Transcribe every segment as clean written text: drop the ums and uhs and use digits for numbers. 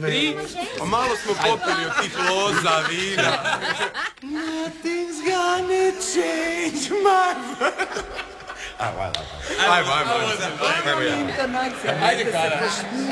3, a malo smo popili od tih loza, vina. Nothing's gonna change my world. Ajmo. Ajde, Kara.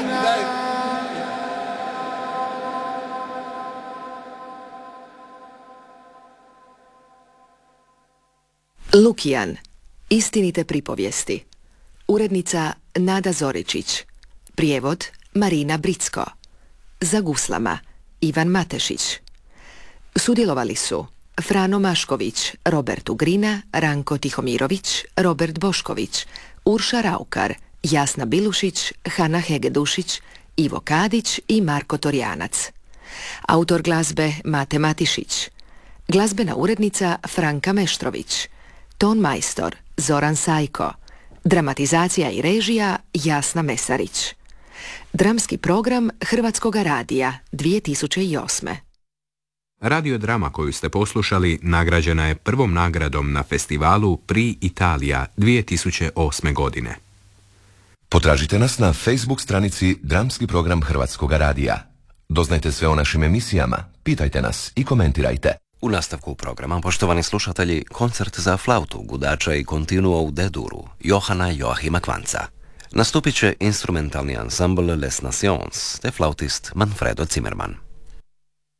Lukijan. Istinite pripovijesti. Urednica Nada Zoričić. Prijevod Marina Bricko. Za guslama Ivan Matešić. Sudjelovali su Frano Mašković, Robert Ugrina, Ranko Tihomirović, Robert Bošković, Urša Raukar, Jasna Bilušić, Hana Hegedušić, Ivo Kadić i Marko Torjanac. Autor glazbe Mate Matišić. Glazbena urednica Franka Meštrović. Ton majstor Zoran Sajko. Dramatizacija i režija Jasna Mesarić. Dramski program Hrvatskog radija 2008. Radiodrama koju ste poslušali nagrađena je prvom nagradom na festivalu Pri Italija 2008. godine. Potražite nas na Facebook stranici Dramski program Hrvatskog radija. Doznajte sve o našim emisijama, pitajte nas i komentirajte. U nastavku programa, poštovani slušatelji, koncert za flautu, gudača i kontinuo u D-duru Johana Joachima Kvanca. Nastupit će instrumentalni ansambl Les Nations te flautist Manfredo Zimmermann.